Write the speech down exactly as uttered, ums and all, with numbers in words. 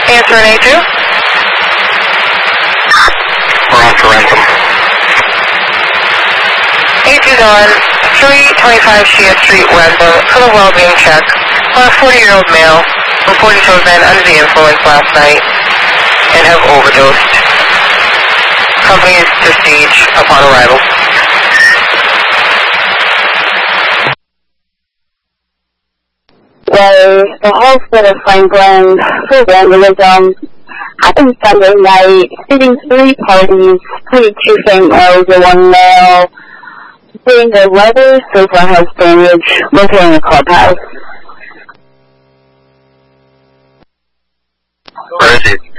Answer an A two. We're on for ransom. A two's on three twenty-five Shia Street, Wenbo, for the well-being check on a forty-year-old male reported to have been under the influence last night and have overdosed. Company's prestige upon arrival. Well, the Hospital Franklin for vandalism happened Sunday night, hitting three parties, putting two females and one male. Seeing the weather, so far has damage, located in the clubhouse. Where is he?